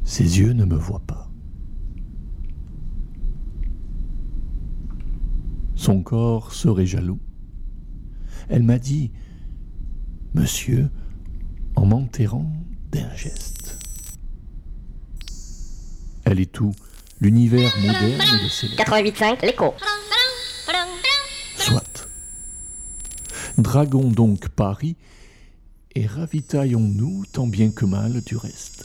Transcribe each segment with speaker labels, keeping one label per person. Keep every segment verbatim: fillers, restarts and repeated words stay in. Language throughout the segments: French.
Speaker 1: Ses yeux ne me voient pas. Son corps serait jaloux. Elle m'a dit « Monsieur », en m'enterrant d'un geste. Elle est tout, l'univers moderne et le céleste.
Speaker 2: quatre-vingt-huit virgule cinq, l'écho.
Speaker 1: Soit. Draguons donc Paris et ravitaillons-nous tant bien que mal du reste.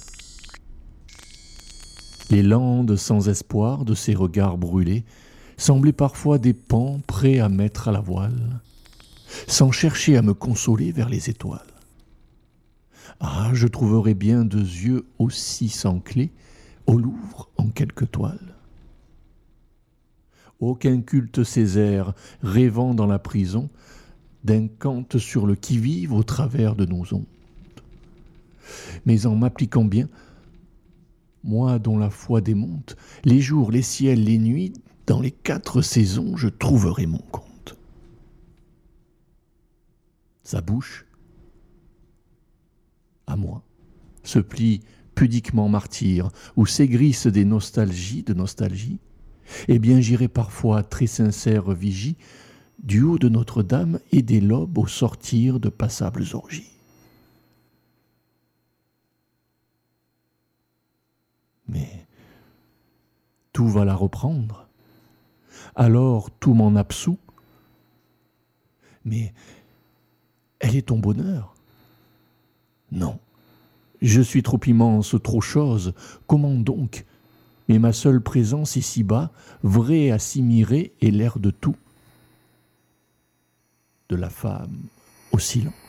Speaker 1: Les landes sans espoir de ses regards brûlés semblaient parfois des pans prêts à mettre à la voile, sans chercher à me consoler vers les étoiles. Ah, je trouverais bien deux yeux aussi sans clé au Louvre en quelques toiles. Aucun culte Césaire rêvant dans la prison d'un Kant sur le qui-vive au travers de nos ondes. Mais en m'appliquant bien, moi dont la foi démonte, les jours, les ciels, les nuits, dans les quatre saisons, je trouverai mon compte. Sa bouche, à moi, se plie pudiquement martyr, où s'aigrissent des nostalgies de nostalgie, eh bien j'irai parfois très sincère vigie, du haut de Notre-Dame et des lobes au sortir de passables orgies. Mais tout va la reprendre, alors tout m'en absout. Mais elle est ton bonheur? Non, je suis trop immense, trop chose, comment donc? Mais ma seule présence ici-bas, vraie à s'y mirer, est l'air de tout, de la femme au silence.